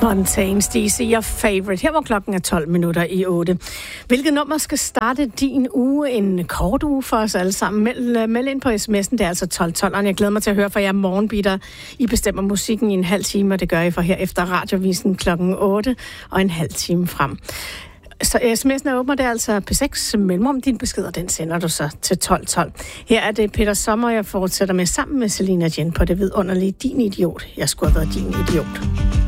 Fontaines DC, your favorite. Her var klokken 8:12. Hvilket nummer skal starte din uge? En kort uge for os alle sammen. Meld ind på sms'en, det er altså 1212. Jeg glæder mig til at høre fra jer morgenbitter. I bestemmer musikken i en halv time, og det gør I for her efter radiovisen klokken 8 og en halv time frem. Så sms'en er åben, det er altså P6 mellemrum. Din besked, og den sender du så til 1212. Her er det Peter Sommer, jeg fortsætter med sammen med Selina Jen på det vidunderlige Din Idiot. Jeg skulle have været din idiot.